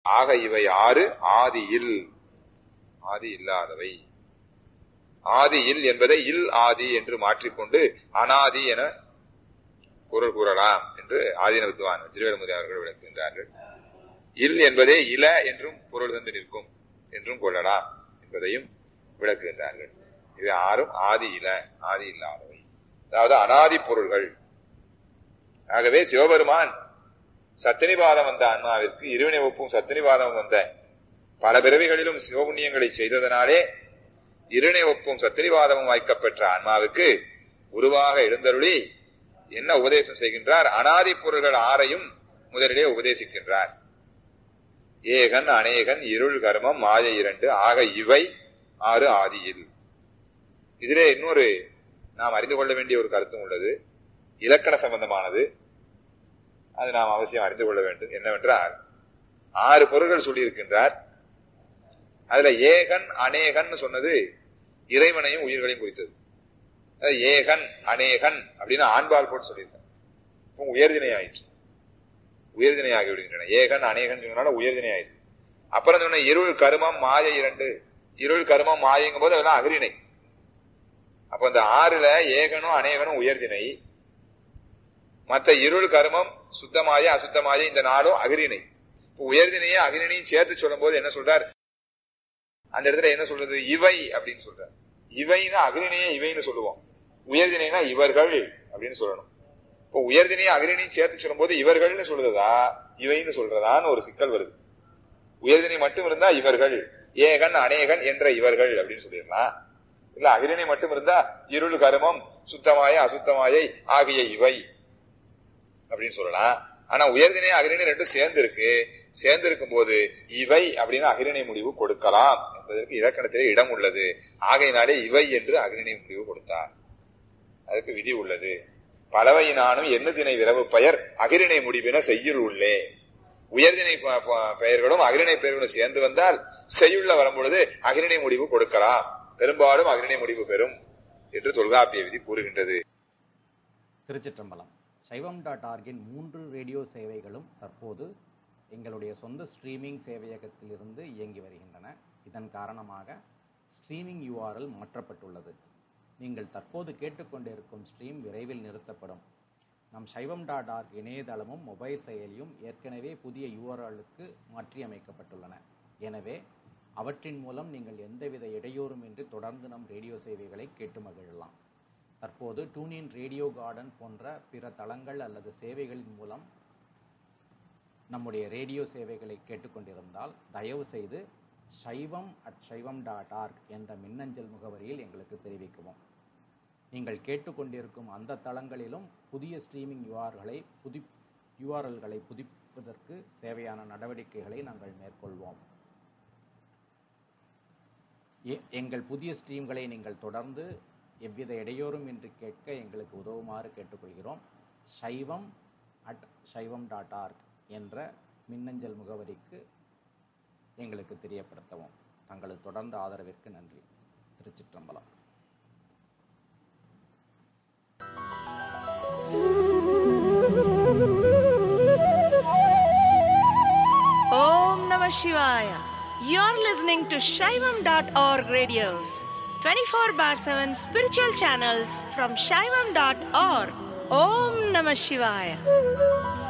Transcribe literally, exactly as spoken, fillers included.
ஆக இவை ஆறு ஆதியில், ஆதி இல்லாதவை. ஆதியில் என்பதை இல் ஆதி என்று மாற்றிக்கொண்டு அனாதி என பொருள் கூறலாம் என்று ஆதீன வித்துவான் வஜ்ரவேலுமுதி அவர்கள் விளக்குகின்றார்கள். இல் என்பதே இல என்றும் பொருள் தந்து நிற்கும் என்றும் கொள்ளலாம் என்பதையும் விளக்குகின்றார்கள். இவை ஆறும் ஆதி இல, ஆதி இல்லாதவை, அதாவது அனாதி பொருள்கள். ஆகவே சிவபெருமான் சத்தினிபாதம் வந்த ஆன்மாவிற்கு இருவினை ஒப்பும் சத்தினிபாதம் வந்த பல பிறவிகளிலும் சிவபுண்ணியங்களை செய்ததனாலே இருவினை ஒப்பும் சத்தினிபாதமும் வாய்க்கப்பெற்ற ஆன்மாவுக்கு உருவாக எழுந்தருளி என்ன உபதேசம் செய்கின்றார்? அனாதி பொருள்கள் ஆறையும் முதலிலே உபதேசிக்கின்றார். ஏகன் அநேகன் இருள் கர்மம் மாயை இரண்டு ஆக இவை ஆறு ஆதியில். இதிலே இன்னொரு நாம் அறிந்து கொள்ள வேண்டிய ஒரு கருத்தும் உள்ளது, இலக்கண சம்பந்தமானது. அது நாம் அவசியம் அறிந்து கொள்ள வேண்டும். என்னவென்றால், ஆறு பொருள்கள் சொல்லியிருக்கின்றார். அதுல ஏகன் அநேகன் சொன்னது இறைவனையும் உயிர்களையும் குறித்தது. ஏகன் அநேகன் அப்படின்னு ஆண்பால் போட்டு சொல்லியிருக்காங்க. உயர்தினை ஆயிற்று, உயர்தினை ஆகி விடுகின்றன. ஏகன் அநேகன் சொன்னால உயர்தினை ஆயிற்று. அப்புறம் சொன்ன இருள் கருமம் மாயை இரண்டு, இருள் கருமம் மாயங்கும் போது அதெல்லாம் அகிரிணை. அப்ப இந்த ஆறுல ஏகனும் அநேகனும் உயர்தினை, மற்ற இருள் கருமம் சுத்தமாய அசுத்தமாய இந்த நாளும் அகிரிணை. உயர்தினையே அகிரிணையும் சேர்த்து சொல்லும் போது என்ன சொல்றார்? அந்த இடத்துல என்ன சொல்றது? இவை அப்படின்னு சொல்றார். இவைன்னா அகிரிணையே இவைன்னு சொல்லுவோம், உயர்தினைனா இவர்கள் அப்படின்னு சொல்லணும். இப்போ உயர்தினையே அகிரிணையும் சேர்த்து சொல்லும் போது இவர்கள்னு சொல்றதா இவைன்னு சொல்றதான்னு ஒரு சிக்கல் வருது. உயர்தினை மட்டும் இருந்தா இவர்கள், ஏகன் அநேகன் என்ற இவர்கள் அப்படின்னு சொல்லிடலாம். இல்ல அகிரிணை மட்டும் இருந்தா இருள் கருமம் சுத்தமாய அசுத்தமாயை ஆகிய இவை அப்படின்னு சொல்லலாம். ஆனா உயர்தினை அகிரிணை ரெண்டும் சேர்ந்து இருக்கு. சேர்ந்து இருக்கும் போது இவை அப்படின்னு அகிரிணை முடிவு கொடுக்கலாம் என்பதற்கு இலக்கணத்திலே இடம் உள்ளது. ஆகையினாலே இவை என்று அகிரிணை முடிவு கொடுத்தார். அதுக்கு விதி உள்ளது. பலவையினானும் எண்ணுதினை விரவு பெயர் அகிரிணை முடிவின செய்யுள் உள்ளே. உயர்தினை பெயர்களும் அகிரிணை பெயர்களும் சேர்ந்து வந்தால் செய்யுள்ள வரும்பொழுது அகிரிணை முடிவு கொடுக்கலாம், பெரும்பாலும் அகிரிணை முடிவு பெறும் என்று தொல்காப்பிய விதி கூறுகின்றது. திருச்சிற்றம்பலம். சைவம் டாட் ஆர்கின் மூன்று ரேடியோ சேவைகளும் தற்போது எங்களுடைய சொந்த ஸ்ட்ரீமிங் சேவையகத்திலிருந்து இயங்கி வருகின்றன. இதன் காரணமாக ஸ்ட்ரீமிங் யூஆர்எல் மாற்றப்பட்டுள்ளது. நீங்கள் தற்போது கேட்டுக்கொண்டிருக்கும் ஸ்ட்ரீம் விரைவில் நிறுத்தப்படும். நம் சைவம் டாட் ஆர்க் இணையதளமும் மொபைல் செயலியும் ஏற்கனவே புதிய யூஆர்எல்லுக்கு மாற்றியமைக்கப்பட்டுள்ளன. எனவே அவற்றின் மூலம் நீங்கள் எந்தவித இடையூறுமின்றி தொடர்ந்து நம் ரேடியோ சேவைகளை கேட்டு மகிழலாம். தற்போது டூனின் ரேடியோ கார்டன் போன்ற பிற தளங்கள் அல்லது சேவைகளின் மூலம் நம்முடைய ரேடியோ சேவைகளை கேட்டுக்கொண்டிருந்தால் தயவு செய்து சைவம் அட் சைவம் டாட் ஆர்க் என்ற மின்னஞ்சல் முகவரியில் எங்களுக்கு தெரிவிக்கவும். நீங்கள் கேட்டுக்கொண்டிருக்கும் அந்த தளங்களிலும் புதிய ஸ்ட்ரீமிங் யூஆர்களை புதி யூஆர்எல்களை புதுப்பிப்பதற்கு தேவையான நடவடிக்கைகளை நாங்கள் மேற்கொள்வோம். எங்கள் புதிய ஸ்ட்ரீம்களை நீங்கள் தொடர்ந்து எவ்வித இடையூறும் இன்றி கேட்க எங்களுக்கு உதவுமாறு கேட்டுக்கொள்கிறோம். சைவம் அட் சைவம் டாட் ஆர்க் என்ற மின்னஞ்சல் முகவரிக்கு எங்களுக்கு தெரியப்படுத்தவும். தங்களது தொடர்ந்த ஆதரவிற்கு நன்றி. திருச்சிற்றம்பலம். Om Namah Shivaya. You're listening to Shaivam dot org radios, twenty-four bar seven spiritual channels from Shaivam dot org. Om Namah Shivaya.